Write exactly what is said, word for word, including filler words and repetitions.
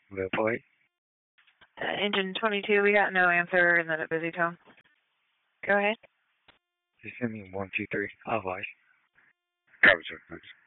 Will plate. Uh, engine twenty-two, we got no answer, and then a busy tone. Go ahead. Just send me one, two, three. I'll flash. Copy, sir. Thanks.